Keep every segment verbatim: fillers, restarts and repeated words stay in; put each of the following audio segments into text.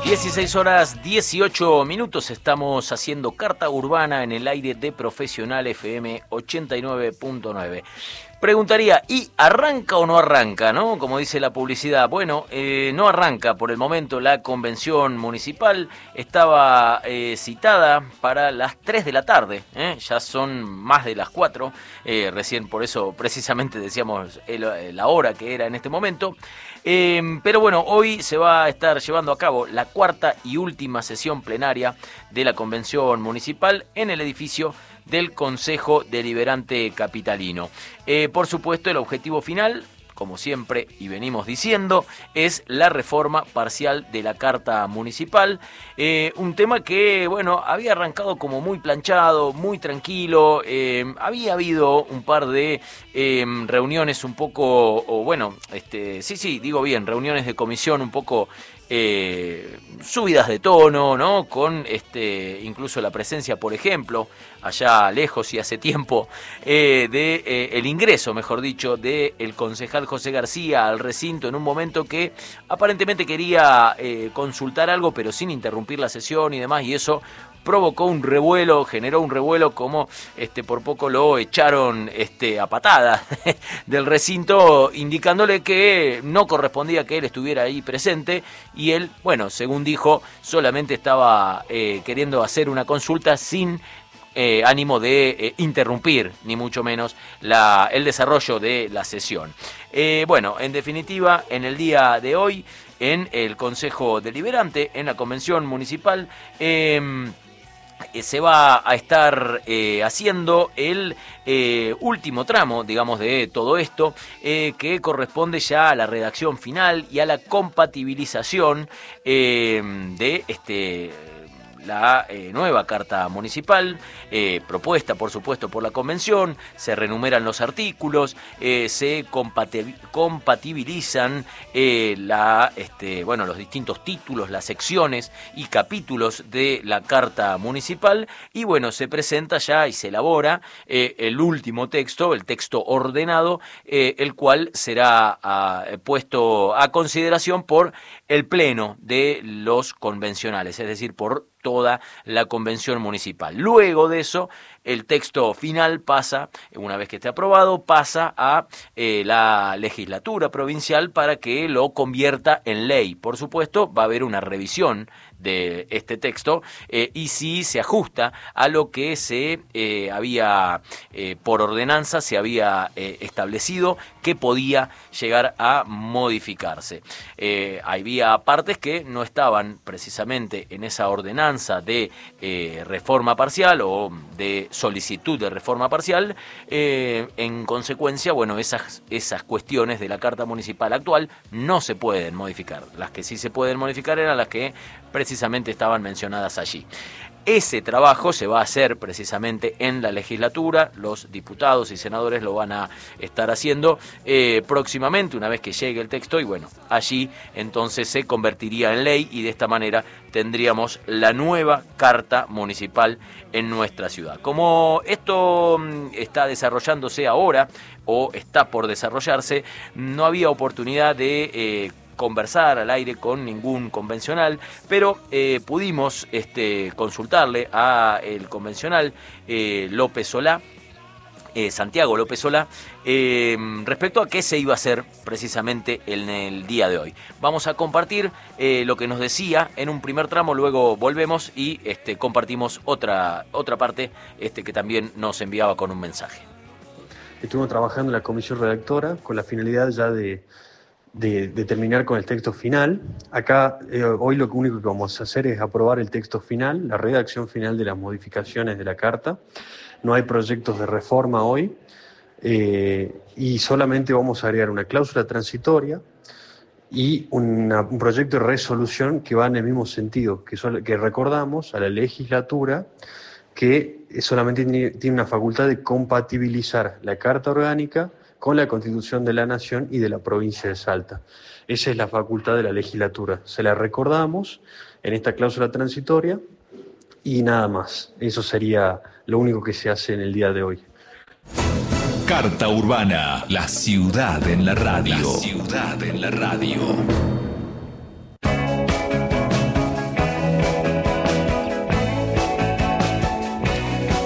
dieciséis horas dieciocho minutos, estamos haciendo Carta Urbana en el aire de Profesional F M ochenta y nueve punto nueve. Preguntaría, ¿y arranca o no arranca, no? Como dice la publicidad. Bueno, eh, no arranca por el momento. La convención municipal estaba eh, citada para las tres de la tarde, ¿eh? Ya son más de las cuatro, eh, recién por eso precisamente decíamos el, la hora que era en este momento. Eh, pero bueno, hoy se va a estar llevando a cabo la cuarta y última sesión plenaria de la convención municipal en el edificio del Consejo Deliberante Capitalino. Eh, por supuesto, el objetivo final, como siempre y venimos diciendo, es la reforma parcial de la Carta Municipal. Eh, un tema que, bueno, había arrancado como muy planchado, muy tranquilo. Eh, había habido un par de eh, reuniones un poco, o bueno, este, sí, sí, digo bien, reuniones de comisión un poco Eh, subidas de tono, ¿no? Con este incluso la presencia, por ejemplo, allá lejos y hace tiempo, eh, de eh, el ingreso, mejor dicho, de el concejal José García al recinto en un momento que aparentemente quería eh, consultar algo, pero sin interrumpir la sesión y demás, y eso provocó un revuelo, generó un revuelo, como este por poco lo echaron este a patadas del recinto, indicándole que no correspondía que él estuviera ahí presente, y él, bueno, según dijo, solamente estaba eh, queriendo hacer una consulta sin eh, ánimo de eh, interrumpir, ni mucho menos, la, el desarrollo de la sesión. Eh, bueno, en definitiva, en el día de hoy, en el Consejo Deliberante, en la Convención Municipal, eh, se va a estar eh, haciendo el eh, último tramo, digamos, de todo esto, eh, que corresponde ya a la redacción final y a la compatibilización eh, de este la eh, nueva Carta Municipal, eh, propuesta por supuesto por la Convención. Se renumeran los artículos, eh, se compati- compatibilizan eh, la, este, bueno, los distintos títulos, las secciones y capítulos de la Carta Municipal, y bueno, se presenta ya y se elabora eh, el último texto, el texto ordenado, eh, el cual será a, puesto a consideración por el Pleno de los convencionales, es decir, por toda la convención municipal. Luego de eso, el texto final pasa, una vez que esté aprobado, pasa a eh, la legislatura provincial para que lo convierta en ley. Por supuesto, va a haber una revisión de este texto eh, y si se ajusta a lo que se eh, había, eh, por ordenanza, se había eh, establecido que podía llegar a modificarse. Eh, había partes que no estaban precisamente en esa ordenanza de eh, reforma parcial o de solicitud de reforma parcial. Eh, en consecuencia, bueno, esas, esas cuestiones de la Carta Municipal actual no se pueden modificar. Las que sí se pueden modificar eran las que precisamente estaban mencionadas allí. Ese trabajo se va a hacer precisamente en la legislatura. Los diputados y senadores lo van a estar haciendo eh, próximamente, una vez que llegue el texto, y bueno, allí entonces se convertiría en ley y de esta manera tendríamos la nueva Carta Municipal en nuestra ciudad. Como esto está desarrollándose ahora o está por desarrollarse, no había oportunidad de eh, conversar al aire con ningún convencional, pero eh, pudimos este, consultarle a el convencional eh, López Solá, eh, Santiago López Solá, eh, respecto a qué se iba a hacer precisamente en el día de hoy. Vamos a compartir eh, lo que nos decía en un primer tramo, luego volvemos y este, compartimos otra, otra parte este, que también nos enviaba con un mensaje. Estuvimos trabajando en la comisión redactora con la finalidad ya de De, de terminar con el texto final. Acá eh, hoy lo único que vamos a hacer es aprobar el texto final, la redacción final de las modificaciones de la carta. No hay proyectos de reforma hoy eh, y solamente vamos a agregar una cláusula transitoria y una, un proyecto de resolución que va en el mismo sentido, que, sol, que recordamos a la legislatura que solamente tiene, tiene una facultad de compatibilizar la Carta Orgánica con la Constitución de la Nación y de la provincia de Salta. Esa es la facultad de la legislatura. Se la recordamos en esta cláusula transitoria y nada más. Eso sería lo único que se hace en el día de hoy. Carta Urbana, la ciudad en la radio. La ciudad en la radio.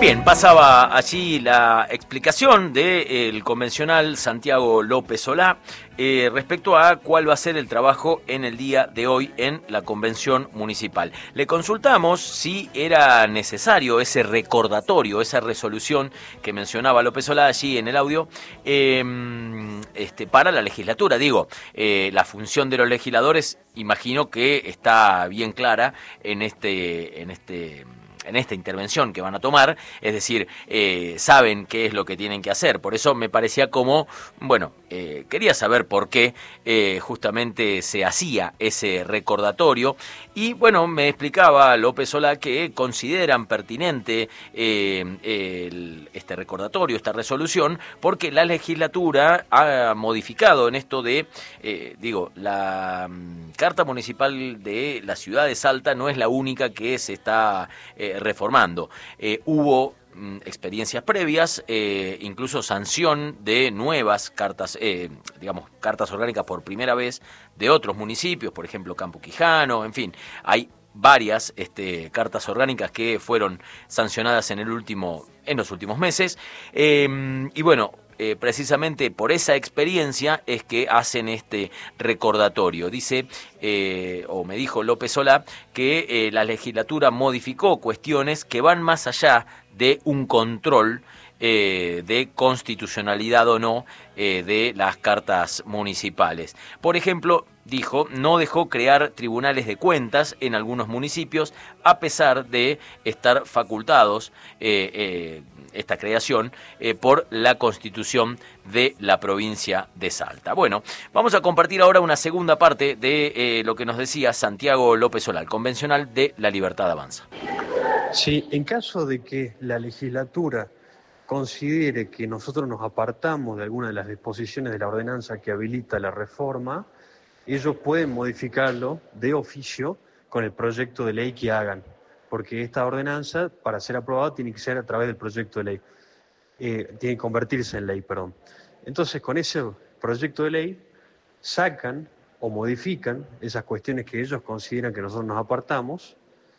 Bien, pasaba allí la explicación del convencional Santiago López Solá eh, respecto a cuál va a ser el trabajo en el día de hoy en la convención municipal. Le consultamos si era necesario ese recordatorio, esa resolución que mencionaba López Solá allí en el audio eh, este, para la legislatura. Digo, eh, la función de los legisladores imagino que está bien clara en este... En este en esta intervención que van a tomar, es decir, eh, saben qué es lo que tienen que hacer. Por eso me parecía como, bueno, eh, quería saber por qué eh, justamente se hacía ese recordatorio. Y bueno, me explicaba López Solá que consideran pertinente eh, el, este recordatorio, esta resolución, porque la legislatura ha modificado en esto de, eh, digo, la um, Carta Municipal de la ciudad de Salta no es la única que se está eh, reformando. Eh, hubo mm, experiencias previas, eh, incluso sanción de nuevas cartas, eh, digamos, cartas orgánicas por primera vez de otros municipios, por ejemplo, Campo Quijano, en fin, hay varias este, cartas orgánicas que fueron sancionadas en el último, en los últimos meses, eh, y bueno, Eh, precisamente por esa experiencia es que hacen este recordatorio. Dice, eh, o me dijo López Solá, que eh, la legislatura modificó cuestiones que van más allá de un control eh, de constitucionalidad o no eh, de las cartas municipales. Por ejemplo, dijo, no dejó crear tribunales de cuentas en algunos municipios, a pesar de estar facultados eh, eh, esta creación eh, por la Constitución de la provincia de Salta. Bueno, vamos a compartir ahora una segunda parte de eh, lo que nos decía Santiago López Solá, el convencional de La Libertad Avanza. Sí, en caso de que la legislatura considere que nosotros nos apartamos de alguna de las disposiciones de la ordenanza que habilita la reforma, ellos pueden modificarlo de oficio con el proyecto de ley que hagan, porque esta ordenanza, para ser aprobada, tiene que ser a través del proyecto de ley, eh, tiene que convertirse en ley, perdón. Entonces, con ese proyecto de ley, sacan o modifican esas cuestiones que ellos consideran que nosotros nos apartamos,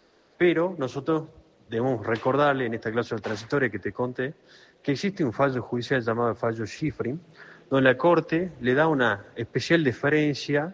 pero nosotros debemos recordarle en esta cláusula transitoria que te conté, que existe un fallo judicial llamado fallo Schifrin, donde la Corte le da una especial deferencia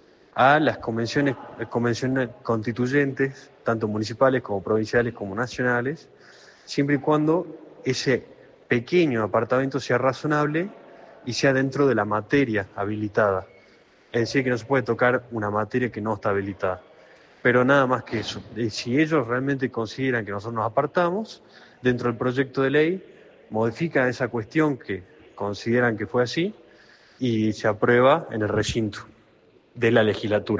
a las convenciones, convenciones constituyentes, tanto municipales como provinciales como nacionales, siempre y cuando ese pequeño apartamento sea razonable y sea dentro de la materia habilitada. Es decir, que no se puede tocar una materia que no está habilitada. Pero nada más que eso. Si ellos realmente consideran que nosotros nos apartamos, dentro del proyecto de ley, modifican esa cuestión que consideran que fue así y se aprueba en el recinto de la legislatura.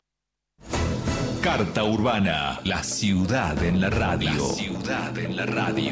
Carta Urbana, la ciudad en la radio. La ciudad en la radio.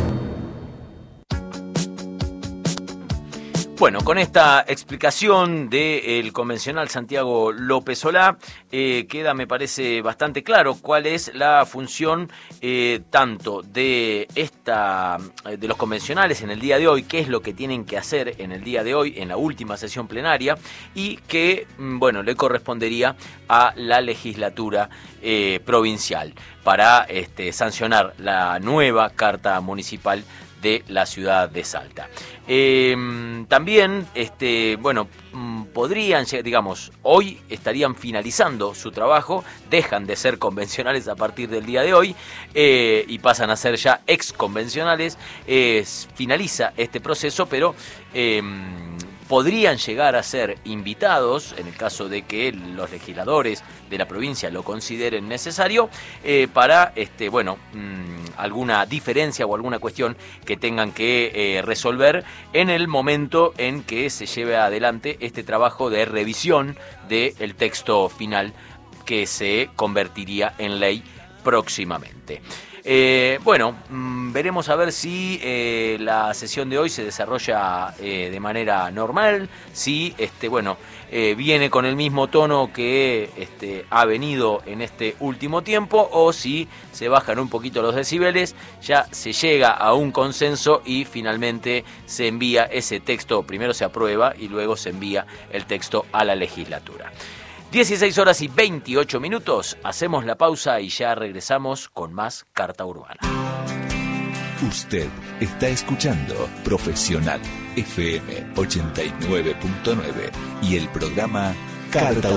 Bueno, con esta explicación del convencional Santiago López Solá, eh, queda, me parece, bastante claro cuál es la función eh, tanto de esta de los convencionales en el día de hoy, qué es lo que tienen que hacer en el día de hoy, en la última sesión plenaria, y que, bueno, le correspondería a la legislatura eh, provincial para este, sancionar la nueva Carta Municipal de la ciudad de Salta. Eh, también, este, bueno, podrían, digamos, hoy estarían finalizando su trabajo, dejan de ser convencionales a partir del día de hoy eh, y pasan a ser ya ex convencionales. Eh, finaliza este proceso, pero eh, podrían llegar a ser invitados, en el caso de que los legisladores de la provincia lo consideren necesario, eh, para este, bueno, mmm, alguna diferencia o alguna cuestión que tengan que eh, resolver en el momento en que se lleve adelante este trabajo de revisión del texto final que se convertiría en ley próximamente. Eh, bueno, mmm, veremos a ver si eh, la sesión de hoy se desarrolla eh, de manera normal, si este, bueno, eh, viene con el mismo tono que este, ha venido en este último tiempo, o si se bajan un poquito los decibeles, ya se llega a un consenso y finalmente se envía ese texto, primero se aprueba y luego se envía el texto a la legislatura. dieciséis horas y veintiocho minutos, hacemos la pausa y ya regresamos con más Carta Urbana. Usted está escuchando Profesional F M ochenta y nueve punto nueve y el programa Carta